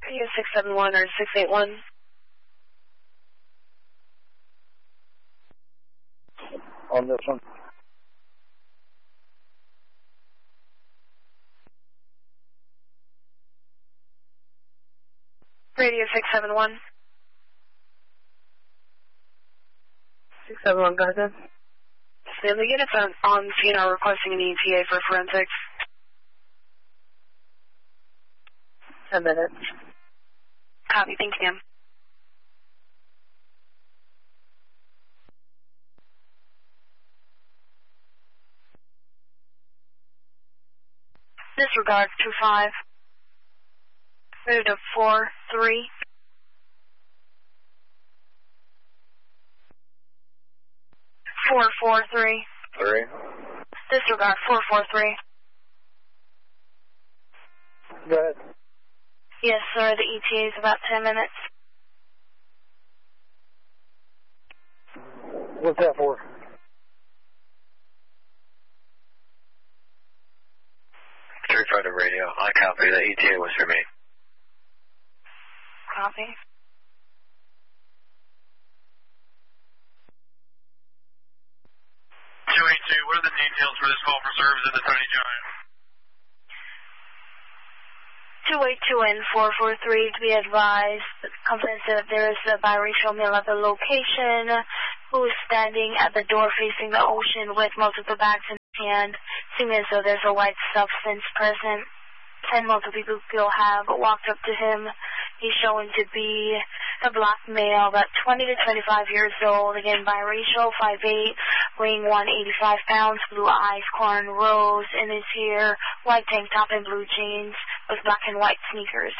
Radio 671 or 681. On this one. Radio 671. 671, go ahead. Stanley units on scene are requesting an ETA for forensics. 10 minutes. Copy, thank you, ma'am. Disregard 25. Ready to 4-3. 4-4-3. 3. Disregard 4-4-3. Go ahead. Yes, sir. The ETA is about 10 minutes. What's that for? Fighter radio. I copy. The ETA was for me. Copy. 282, what are the details for this call for service at the Tiny Giant? 282 and 443 to be advised. Complaints that there is a biracial male at the location who is standing at the door facing the ocean with multiple bags in his hand, seeming as though there's a white substance present. And multiple people have walked up to him. He's shown to be a black male, about 20 to 25 years old. Again, biracial, 5'8", weighing 185 pounds, blue eyes, cornrows in his hair, white tank top and blue jeans with black and white sneakers.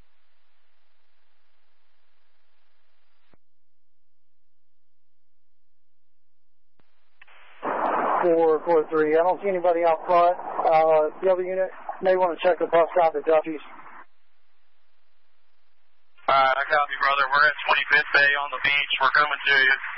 443. I don't see anybody out front. The other unit may want to check the bus stop at Duffy's. I copy, brother. We're at 25th Bay on the beach. We're coming to you.